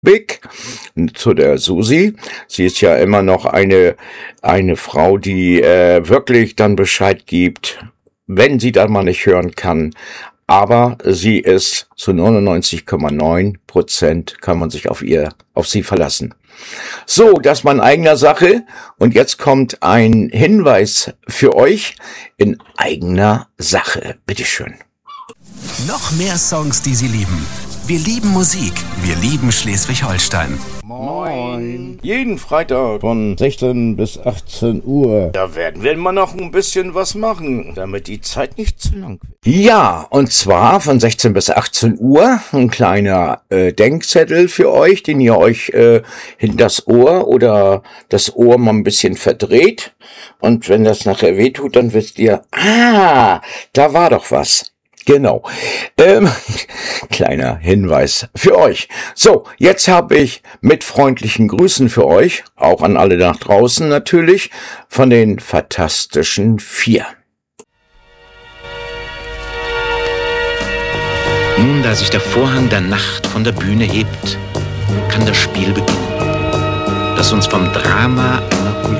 Big zu der Susi. Sie ist ja immer noch eine Frau, die wirklich dann Bescheid gibt, wenn sie dann mal nicht hören kann. Aber sie ist zu 99,9% kann man sich auf sie verlassen. So, das war in eigener Sache. Und jetzt kommt ein Hinweis für euch in eigener Sache. Bitteschön. Noch mehr Songs, die Sie lieben. Wir lieben Musik. Wir lieben Schleswig-Holstein. Moin. Jeden Freitag von 16 bis 18 Uhr. Da werden wir immer noch ein bisschen was machen, damit die Zeit nicht zu lang wird. Ja, und zwar von 16 bis 18 Uhr ein kleiner Denkzettel für euch, den ihr euch hinter das Ohr oder das Ohr mal ein bisschen verdreht. Und wenn das nachher wehtut, dann wisst ihr, da war doch was. Genau. Kleiner Hinweis für euch. So, jetzt habe ich mit freundlichen Grüßen für euch, auch an alle nach draußen natürlich, von den Fantastischen Vier. Nun, da sich der Vorhang der Nacht von der Bühne hebt, kann das Spiel beginnen, das uns vom Drama einer